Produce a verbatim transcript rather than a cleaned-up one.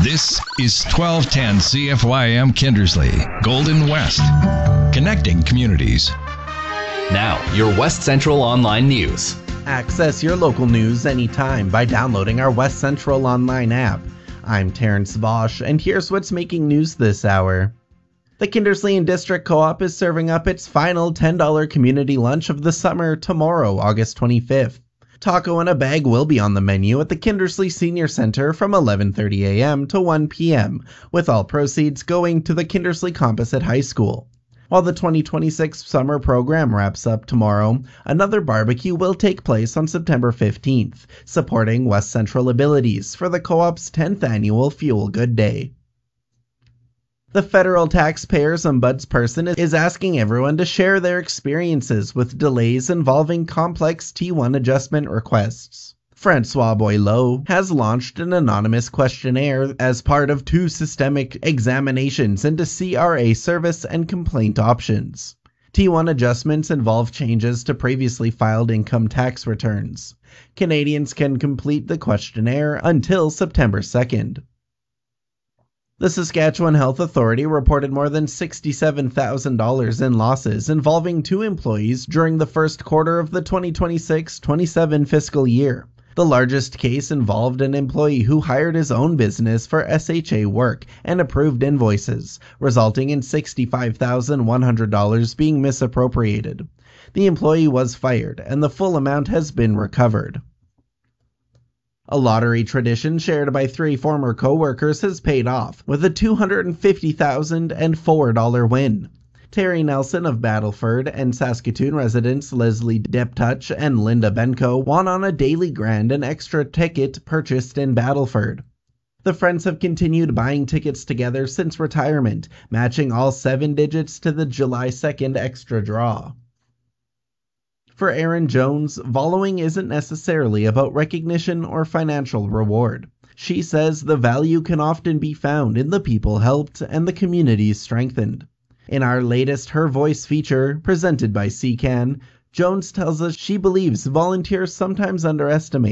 This is twelve ten C F Y M Kindersley, Golden West, connecting communities. Now, your West Central Online News. Access your local news anytime by downloading our West Central Online app. I'm Terrence Bosch, and here's what's making news this hour. The Kindersley District Co-op is serving up its final ten dollar community lunch of the summer tomorrow, August twenty-fifth. Taco in a bag will be on the menu at the Kindersley Senior Center from eleven thirty a m to one p m, with all proceeds going to the Kindersley Composite High School. While the twenty twenty-six summer program wraps up tomorrow, another barbecue will take place on September fifteenth, supporting West Central Abilities for the co-op's tenth annual Fuel Good Day. The federal taxpayers ombudsperson is asking everyone to share their experiences with delays involving complex T one adjustment requests. Francois Boileau has launched an anonymous questionnaire as part of two systemic examinations into C R A service and complaint options. T one adjustments involve changes to previously filed income tax returns. Canadians can complete the questionnaire until September second. The Saskatchewan Health Authority reported more than sixty-seven thousand dollars in losses involving two employees during the first quarter of the twenty twenty-six twenty-seven fiscal year. The largest case involved an employee who hired his own business for S H A work and approved invoices, resulting in sixty-five thousand one hundred dollars being misappropriated. The employee was fired, and the full amount has been recovered. A lottery tradition shared by three former co-workers has paid off, with a two hundred fifty thousand dollars and four dollar win. Terry Nelson of Battleford and Saskatoon residents Leslie Deptouch and Linda Benko won on a daily grand and extra ticket purchased in Battleford. The friends have continued buying tickets together since retirement, matching all seven digits to the July second extra draw. For Erin Jones, following isn't necessarily about recognition or financial reward. She says the value can often be found in the people helped and the communities strengthened. In our latest Her Voice feature, presented by C CAN, Jones tells us she believes volunteers sometimes underestimate